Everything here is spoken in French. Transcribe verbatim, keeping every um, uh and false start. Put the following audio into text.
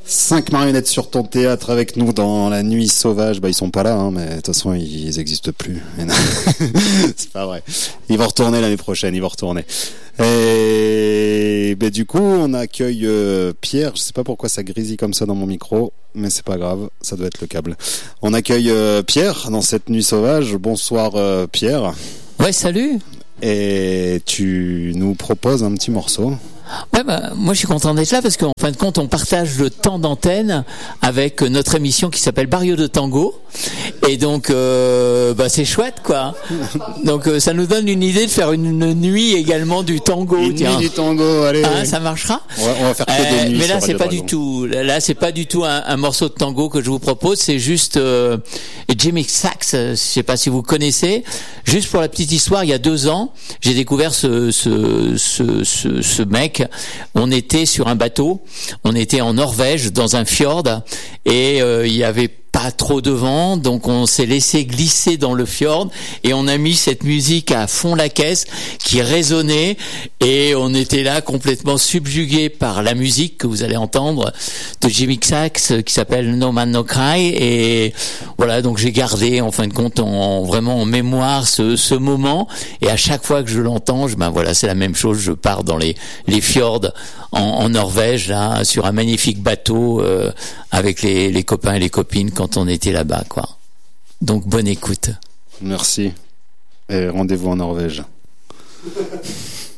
Cinq marionnettes sur ton théâtre avec nous dans la nuit sauvage. Bah, ils sont pas là, hein, mais de toute façon, ils existent plus. C'est pas vrai. Ils vont retourner l'année prochaine, ils vont retourner. Et bah, du coup, on accueille euh, Pierre. Je sais pas pourquoi ça grésille comme ça dans mon micro, mais c'est pas grave, ça doit être le câble. On accueille euh, Pierre dans cette nuit sauvage. Bonsoir euh, Pierre. Ouais, salut. Et tu nous proposes un petit morceau. Ouais, bah, moi je suis content d'être là parce qu'en fin de compte on partage le temps d'antenne avec notre émission qui s'appelle Barrio de Tango et donc euh, bah c'est chouette quoi. Donc euh, ça nous donne une idée de faire une, une nuit également du tango. Une tiens. nuit du tango, allez. Ah, ça marchera. On va, on va faire que euh, des nuits. Mais là sur c'est Radio pas Dragon. du tout. Là c'est pas du tout un, un morceau de tango que je vous propose. C'est juste euh, Jimmy Sax. Je sais pas si vous connaissez. Juste pour la petite histoire, il y a deux ans, j'ai découvert ce ce ce ce, ce mec. On était sur un bateau, on était en Norvège dans un fjord et euh, il y avait pas trop de vent, donc on s'est laissé glisser dans le fjord et on a mis cette musique à fond la caisse qui résonnait et on était là complètement subjugué par la musique que vous allez entendre de Jimmy Sax qui s'appelle No Man No Cry et voilà, donc j'ai gardé en fin de compte en, vraiment en mémoire ce, ce moment et à chaque fois que je l'entends, je, ben voilà, c'est la même chose, je pars dans les, les fjords en, en Norvège là, sur un magnifique bateau euh, avec les, les copains et les copines quand on était là-bas, quoi. Donc, bonne écoute. Merci. Et rendez-vous en Norvège.